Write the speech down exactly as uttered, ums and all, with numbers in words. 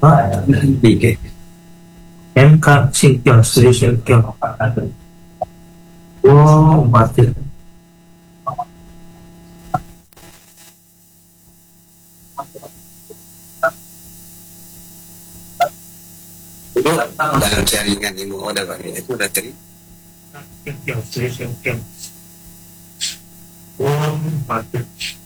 Bikin. Em kan xin kiểu sử dụng kiểu oh mati dalam jaringan ilmu udah bang itu udah cerita kiểu sử dụng kiểu oh mati